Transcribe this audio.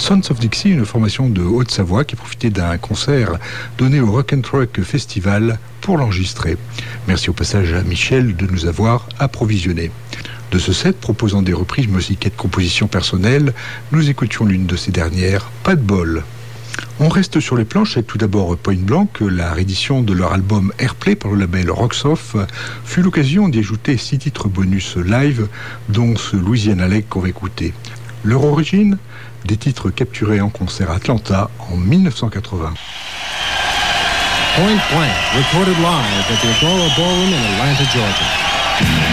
Sons of Dixie, une formation de Haute-Savoie qui profitait d'un concert donné au Rock and Truck Festival pour l'enregistrer. Merci au passage à Michel de nous avoir approvisionnés. De ce set, proposant des reprises mais aussi quelques compositions personnelles, nous écoutions l'une de ces dernières, Pas de bol. On reste sur les planches avec tout d'abord Point Blank. La réédition de leur album Airplay par le label Rocksoft fut l'occasion d'y ajouter 6 titres bonus live, dont ce Louisiana Lake qu'on va écouter. Leur origine, des titres capturés en concert à Atlanta en 1980. Point Blank, recorded live at the Agora Ballroom in Atlanta, Georgia.